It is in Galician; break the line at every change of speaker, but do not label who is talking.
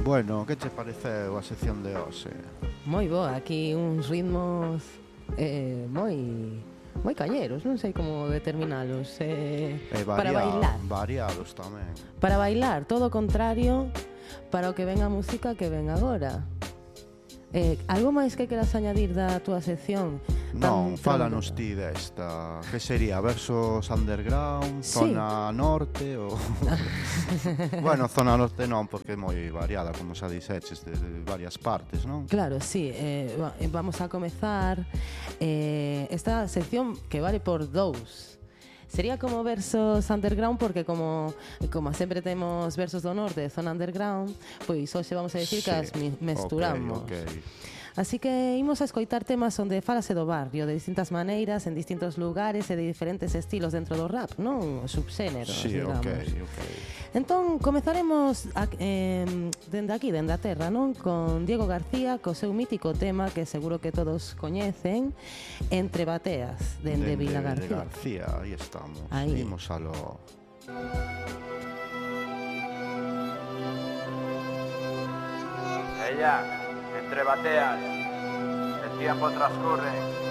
Bueno, que che pareceu a sección de hoxe?
Moi boa, aquí uns ritmos moi cañeros, non sei como determinalos. Para bailar.
Variados tamén.
Para bailar, todo o contrario para o que ven a música que ven agora. Algo máis que queras añadir da túa sección?
Non, fálanos ti desta. Que sería? Versos underground,
Sí.
zona norte ou... Bueno, zona norte non, porque é moi variada, como xa dixeches, de varias partes, non?
Claro, sí, vamos a comezar esta sección que vale por dous. Sería como versos underground porque como sempre temos versos do norte de zona underground, pois hoxe vamos a decir que as mesturamos.
Okay.
Así que imos a escoitar temas onde falase do barrio de distintas maneiras, en distintos lugares e de diferentes estilos dentro do rap, non? Subxéneros,
Sí,
digamos.
ok.
Entón, comezaremos dende aquí, dende a terra, non? Con Diego García, co seu mítico tema que seguro que todos coñecen, Entre bateas, dende Vila García.
Aí estamos.
Aí.
Imos a lo...
Ella, entre bateas, el tiempo transcurre